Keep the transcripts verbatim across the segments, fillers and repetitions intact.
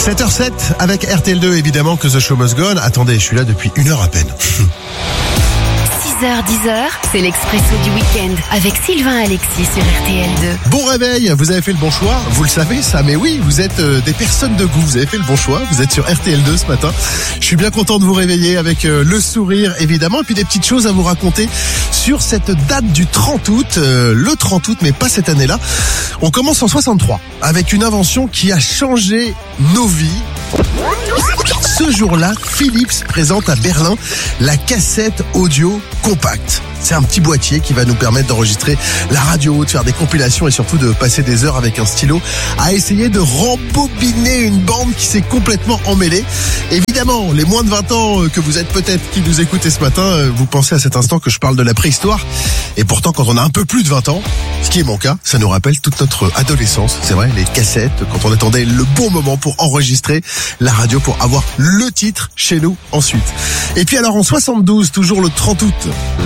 sept heures zéro sept avec R T L deux, évidemment que The Show Must Go On. Attendez, je suis là depuis une heure à peine. six heures dix, c'est l'Expresso du week-end avec Sylvain Alexis sur R T L deux. Bon réveil, vous avez fait le bon choix, vous le savez ça, mais oui, vous êtes euh, des personnes de goût, vous avez fait le bon choix, vous êtes sur R T L deux ce matin. Je suis bien content de vous réveiller avec euh, le sourire évidemment, et puis des petites choses à vous raconter sur cette date du trente août, euh, le trente août, mais pas cette année-là. On commence en soixante-trois avec une invention qui a changé nos vies. Ce jour-là, Philips présente à Berlin la cassette audio compacte. C'est un petit boîtier qui va nous permettre d'enregistrer la radio, de faire des compilations et surtout de passer des heures avec un stylo à essayer de rembobiner une bande qui s'est complètement emmêlée. Évidemment, les moins de vingt ans que vous êtes peut-être qui nous écoutez ce matin, vous pensez à cet instant que je parle de la préhistoire. Et pourtant, quand on a un peu plus de vingt ans, ce qui est mon cas, ça nous rappelle toute notre adolescence. C'est vrai, les cassettes, quand on attendait le bon moment pour enregistrer la radio, pour avoir le titre chez nous ensuite. Et puis alors en soixante-douze, toujours le trente août,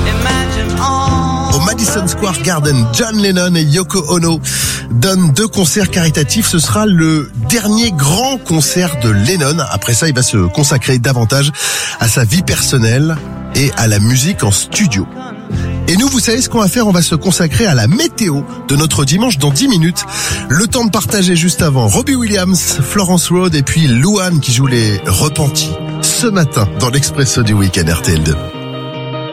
au Madison Square Garden, John Lennon et Yoko Ono donnent deux concerts caritatifs. Ce sera le dernier grand concert de Lennon. Après ça, il va se consacrer davantage à sa vie personnelle et à la musique en studio. Et nous, vous savez ce qu'on va faire? On va se consacrer à la météo de notre dimanche dans dix minutes. Le temps de partager juste avant Robbie Williams, Florence Road et puis Louane qui joue les Repentis ce matin dans l'Expresso du week-end R T L deux.